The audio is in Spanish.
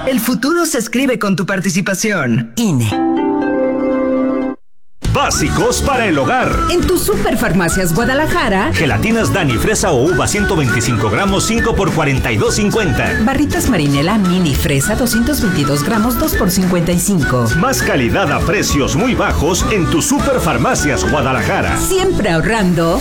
El futuro se escribe con tu participación. INE. Básicos para el hogar. En tu Superfarmacias Guadalajara. Gelatinas Dani, fresa o uva 125 gramos, 5 por 42.50. Barritas Marinela Mini Fresa 222 gramos, 2 por 55. Más calidad a precios muy bajos en tu Superfarmacias Guadalajara. Siempre ahorrando.